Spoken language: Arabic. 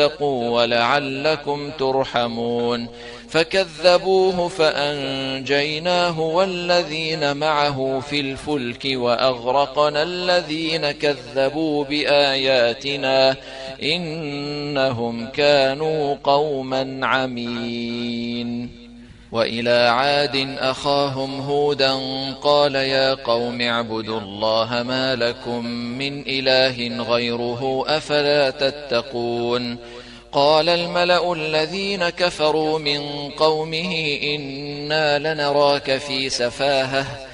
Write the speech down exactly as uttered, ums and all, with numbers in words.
تتقوا ولعلكم ترحمون فكذبوه فأنجيناه والذين معه في الفلك وأغرقنا الذين كذبوا بآياتنا إنهم كانوا قوما عمين. وإلى عاد أخاهم هودا قال يا قوم اعبدوا الله ما لكم من إله غيره أفلا تتقون قال الملأ الذين كفروا من قومه إنا لنراك في سفاهة